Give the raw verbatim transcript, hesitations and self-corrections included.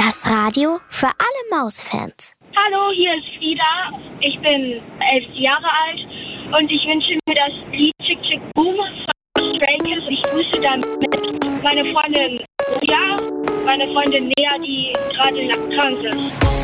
Das Radio für alle Mausfans. Hallo, hier ist Frida. Ich bin elf Jahre alt und ich wünsche mir das Lied Chick Chick Boom von Stray Kids. Ich grüße damit meine Freundin Julia, meine Freundin Nea, die gerade krank ist.